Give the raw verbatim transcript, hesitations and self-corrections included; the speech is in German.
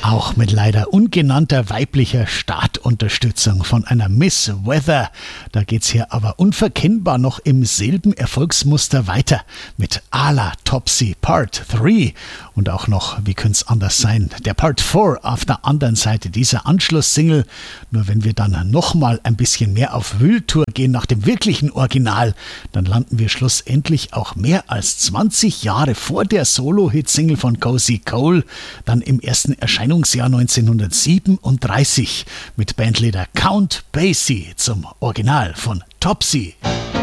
Auch mit leider ungenannter weiblicher Startunterstützung von einer Miss Weather. Da geht's hier aber unverkennbar noch im selben Erfolgsmuster weiter mit Ala Topsy Part drei und auch noch, wie könnte es anders sein, der Part vier auf der anderen Seite dieser Anschlusssingle. Nur wenn wir dann nochmal ein bisschen mehr auf Wühltour gehen nach dem wirklichen Original, dann landen wir schlussendlich auch mehr als zwanzig Jahre vor der Solo-Hit-Single von Cozy Cole, dann im ersten Erscheinungsjahr neunzehnhundertsiebenunddreißig mit Bandleader Count Basie zum Original von Topsy.